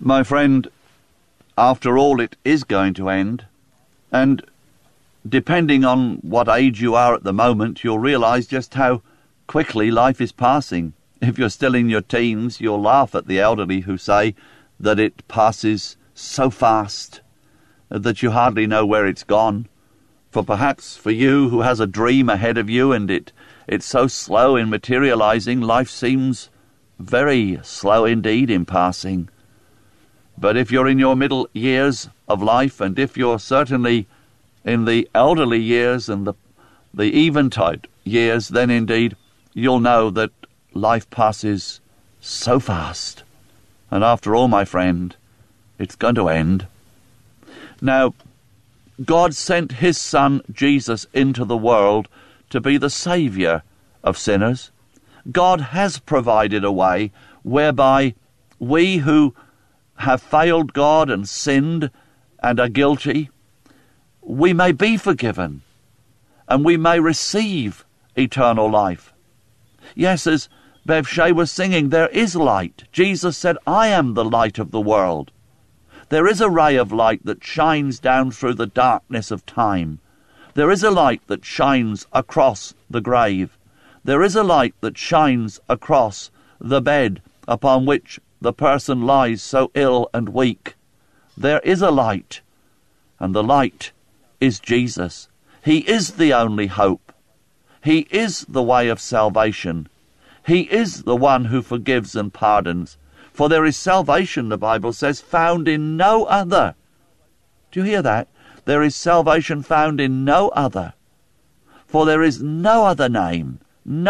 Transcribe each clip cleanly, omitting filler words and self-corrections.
My friend, after all, it is going to end, and depending on what age you are at the moment, you'll realise just how quickly life is passing. If you're still in your teens, you'll laugh at the elderly who say that it passes so fast that you hardly know where it's gone. For perhaps for you who has a dream ahead of you and it's so slow in materialising, life seems very slow indeed in passing. But if you're in your middle years of life, and if you're certainly in the elderly years and the eventide years, then indeed you'll know that life passes so fast. And after all, my friend, it's going to end. Now, God sent his Son, Jesus, into the world to be the Saviour of sinners. God has provided a way whereby we who have failed God and sinned and are guilty, we may be forgiven and we may receive eternal life. Yes, as Bev Shea was singing, there is light. Jesus said, I am the light of the world. There is a ray of light that shines down through the darkness of time. There is a light that shines across the grave. There is a light that shines across the bed upon which the person lies so ill and weak. There is a light, and the light is Jesus. He is the only hope. He is the way of salvation. He is the one who forgives and pardons. For there is salvation, the Bible says, found in no other. Do you hear that? There is salvation found in no other. For there is no other name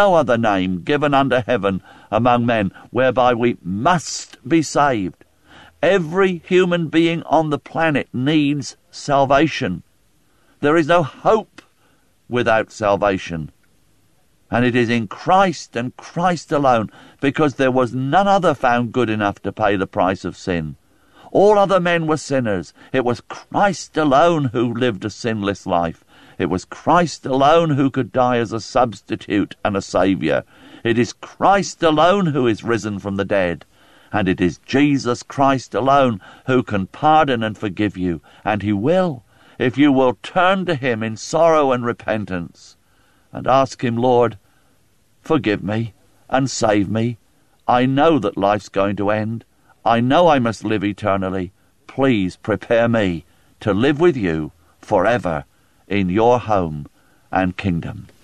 given under heaven among men whereby we must be saved. Every human being on the planet needs salvation. There is no hope without salvation. And it is in Christ and Christ alone, because there was none other found good enough to pay the price of sin. All other men were sinners. It was Christ alone who lived a sinless life. It was Christ alone who could die as a substitute and a saviour. It is Christ alone who is risen from the dead. And it is Jesus Christ alone who can pardon and forgive you. And he will, if you will turn to him in sorrow and repentance and ask him, Lord, forgive me and save me. I know that life's going to end. I know I must live eternally. Please prepare me to live with you forever in your home and kingdom.